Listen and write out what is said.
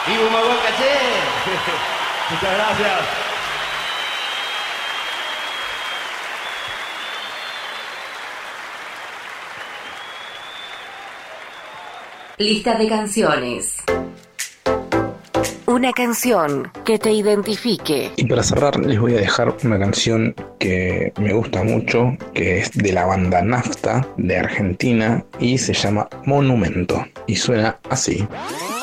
¡Viva Humahuaca, che! Muchas gracias. Lista de canciones. Una canción que te identifique. Y para cerrar les voy a dejar una canción que me gusta mucho, que es de la banda Nafta de Argentina y se llama Monumento y suena así.